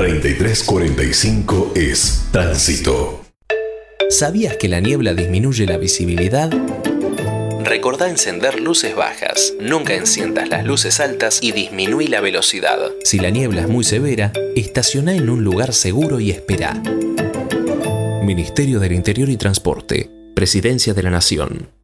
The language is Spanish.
3345 es tránsito. ¿Sabías que la niebla disminuye la visibilidad? Recordá encender luces bajas, nunca enciendas las luces altas y disminuí la velocidad. Si la niebla es muy severa, estacioná en un lugar seguro y esperá. Ministerio del Interior y Transporte, Presidencia de la Nación.